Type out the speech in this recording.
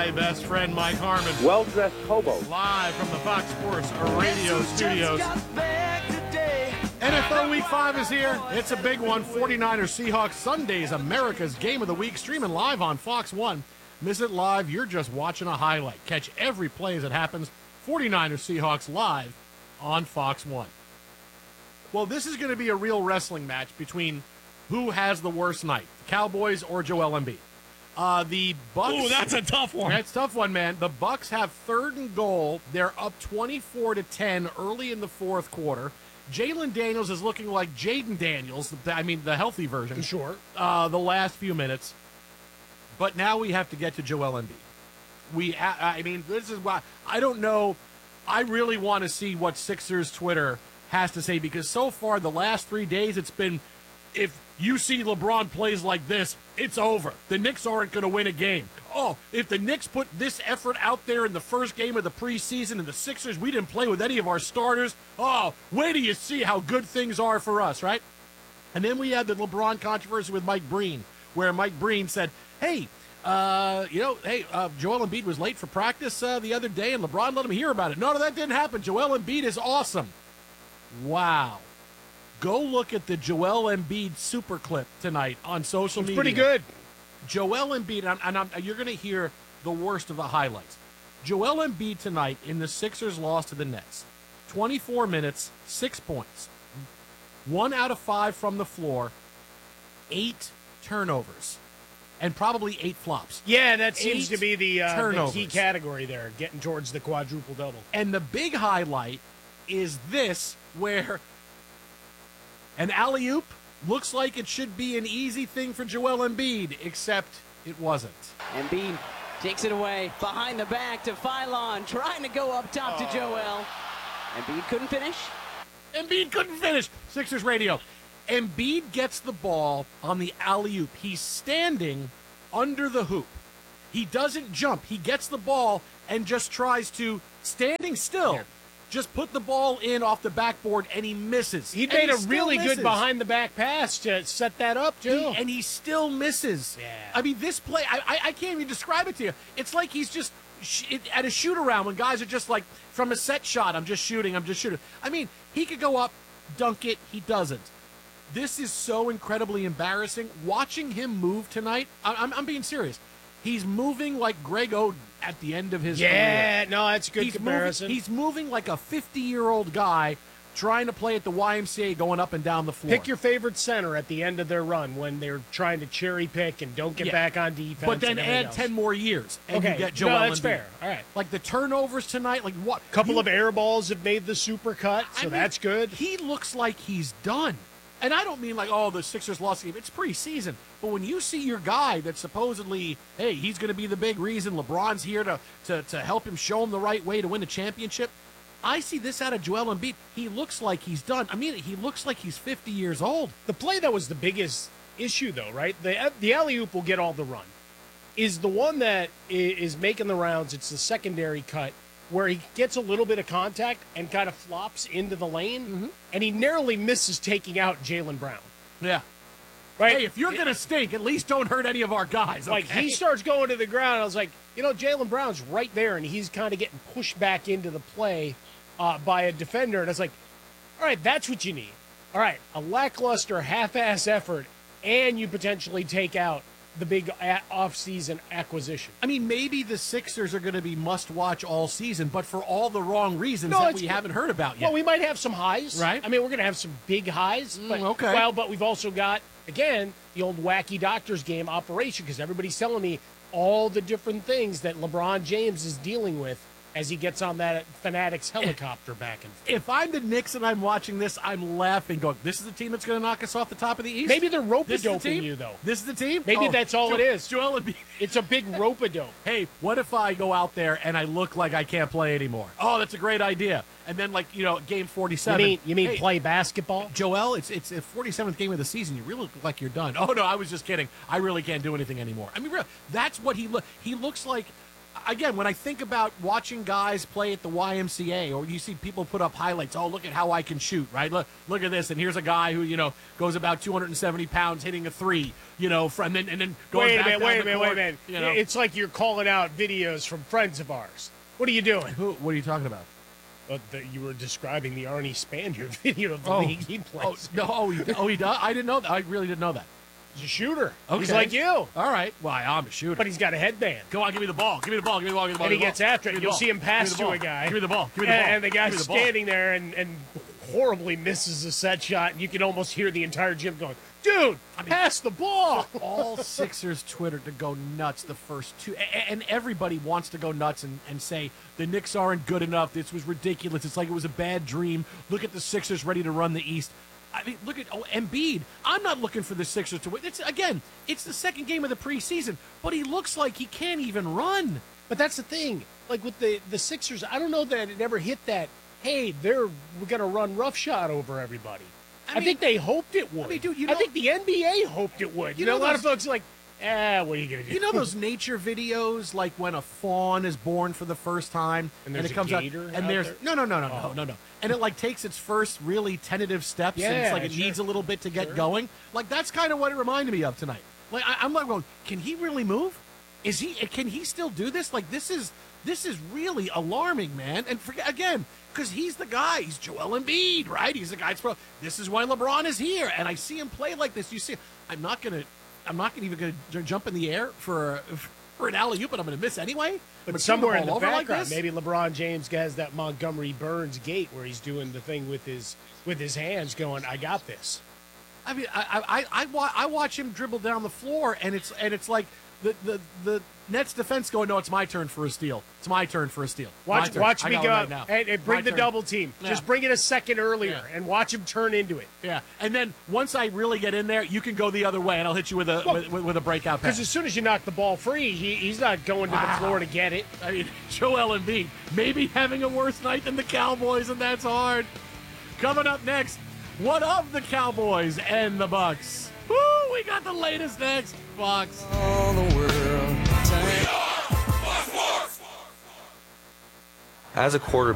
my best friend Mike Harmon. Well-dressed hobo. Live from the Fox Sports Radio studios. NFL Week 5 is here. It's a big one. 49ers Seahawks Sundays, America's Game of the Week, streaming live on Fox 1. Miss it live, you're just watching a highlight. Catch every play as it happens. 49ers Seahawks live on Fox 1. Well, this is going to be a real wrestling match between who has the worst night, the Cowboys or Joel Embiid. The Bucks. Ooh, that's a tough one. That's a tough one, man. The Bucks have 3rd and goal. They're up 24-10 early in the fourth quarter. Jalen Daniels is looking like Jaden Daniels, I mean the healthy version. Sure. The last few minutes. But now we have to get to Joel Embiid. I mean, this is why I don't know. I really want to see what Sixers Twitter has to say, because so far the last 3 days it's been, if you see LeBron plays like this, it's over. The Knicks aren't going to win a game. Oh, if the Knicks put this effort out there in the first game of the preseason and the Sixers, we didn't play with any of our starters. Oh, wait till you see how good things are for us, right? And then we had the LeBron controversy with Mike Breen, where Mike Breen said, hey, Joel Embiid was late for practice the other day, and LeBron let him hear about it. No, that didn't happen. Joel Embiid is awesome. Wow. Go look at the Joel Embiid super clip tonight on social media. It's pretty good. Joel Embiid, and you're going to hear the worst of the highlights. Joel Embiid tonight in the Sixers' loss to the Nets. 24 minutes, 6 points. 1 out of 5 from the floor, 8 turnovers, and probably 8 flops. Yeah, that seems to be the key turnovers. category there, getting towards the quadruple-double. And the big highlight is this, where an alley-oop looks like it should be an easy thing for Joel Embiid, except it wasn't. Embiid takes it away, behind the back to Phylon, trying to go up top to Joel. Embiid couldn't finish. Embiid couldn't finish. Sixers radio. Embiid gets the ball on the alley-oop. He's standing under the hoop. He doesn't jump. He gets the ball and just tries to, standing still, just put the ball in off the backboard, and he misses. He made a really good behind-the-back pass to set that up, too. And he still misses. Yeah. I mean, this play, I can't even describe it to you. It's like he's just at a shoot-around when guys are just like, from a set shot, I'm just shooting. I mean, he could go up, dunk it. He doesn't. This is so incredibly embarrassing. Watching him move tonight, I'm being serious. He's moving like Greg Oden at the end of his career. Yeah, no, that's a good comparison. He's moving like a 50-year-old guy trying to play at the YMCA going up and down the floor. Pick your favorite center at the end of their run when they're trying to cherry pick and don't get back on defense. But then and add 10 more years and you get Joel No, that's Embiid. fair. All right. Like the turnovers tonight, like what? A couple of air balls have made the super cut, so that's good. He looks like he's done. And I don't mean like, the Sixers lost the game. It's preseason. But when you see your guy that supposedly, hey, he's going to be the big reason, LeBron's here to help him show him the right way to win the championship, I see this out of Joel Embiid. He looks like he's done. I mean, he looks like he's 50 years old. The play that was the biggest issue, though, right? The alley-oop will get all the run. Is the one that is making the rounds, it's the secondary cut, where he gets a little bit of contact and kind of flops into the lane, and he narrowly misses taking out Jaylen Brown. Yeah. Right? Hey, if you're going to stink, at least don't hurt any of our guys. Okay? Like, he starts going to the ground, I was like, Jaylen Brown's right there, and he's kind of getting pushed back into the play by a defender, and I was like, all right, that's what you need. All right, a lackluster, half-ass effort, and you potentially take out the big off-season acquisition. I mean, maybe the Sixers are going to be must-watch all season, but for all the wrong reasons that we haven't heard about yet. Well, we might have some highs. Right. I mean, we're going to have some big highs. But, okay. Well, but we've also got, again, the old wacky doctor's game operation, because everybody's telling me all the different things that LeBron James is dealing with as he gets on that Fanatics helicopter back and forth. If I'm the Knicks and I'm watching this, I'm laughing, going, this is the team that's going to knock us off the top of the East? Maybe they're rope-a-doping you, though. This is the team? Maybe that's all it is. Joel Embiid. It's a big rope-a-dope. Hey, what if I go out there and I look like I can't play anymore? Oh, that's a great idea. And then, game 47. You mean play basketball? Joel, it's the 47th game of the season. You really look like you're done. Oh, no, I was just kidding. I really can't do anything anymore. I mean, really, that's what he looks like. again, when I think about watching guys play at the YMCA, or you see people put up highlights, oh, look at how I can shoot, right? Look at this, and here's a guy who, goes about 270 pounds hitting a three, and then going back down the court. Wait a minute. It's like you're calling out videos from friends of ours. What are you doing? What are you talking about? You were describing the Arnie Spanier video of the league he plays. He does? I didn't know that. I really didn't know that. He's a shooter. Okay. He's like you. All right. Well, I'm a shooter. But he's got a headband. Go on, give me the ball. Give me the ball. Give me the ball. Give me the ball. And he gets after it. You'll see him pass to a guy. Give me the ball. Give me the ball. And the guy's standing there and horribly misses a set shot, and you can almost hear the entire gym going, dude, pass the ball. All Sixers Twitter to go nuts the first two. And everybody wants to go nuts and say the Knicks aren't good enough. This was ridiculous. It's like it was a bad dream. Look at the Sixers ready to run the East. I mean, look at Embiid. I'm not looking for the Sixers to win. It's the second game of the preseason, but he looks like he can't even run. But that's the thing. Like with the Sixers, I don't know that it ever hit that, hey, we're going to run roughshod over everybody. I think they hoped it would. I mean, dude, I think the NBA hoped it would. A lot of folks are like, what are you going to do? You know those nature videos, like when a fawn is born for the first time, and it comes out, and there's no, and it like takes its first really tentative steps, and it's like it needs a little bit to get going. Like that's kind of what it reminded me of tonight. Like I'm like going, can he really move? Can he still do this? Like this is really alarming, man. And again, because he's the guy. He's Joel Embiid, right? He's the guy. This is why LeBron is here, and I see him play like this. You see, I'm not even gonna jump in the air for an alley-oop, but I'm gonna miss anyway. But somewhere in the background, maybe LeBron James has that Montgomery Burns gait where he's doing the thing with his hands, going, "I got this." I mean, I watch him dribble down the floor, and it's like the Nets defense going, no, it's my turn for a steal. It's my turn for a steal. Watch me go right now. And bring the double team. Yeah. Just bring it a second earlier and watch him turn into it. Yeah, and then once I really get in there, you can go the other way, and I'll hit you with a breakout pass. Because as soon as you knock the ball free, he's not going to the floor to get it. I mean, Joel Embiid maybe having a worse night than the Cowboys, and that's hard. Coming up next, what of the Cowboys and the Bucks? Woo, we got the latest next, Fox. All the world. As a quarterback,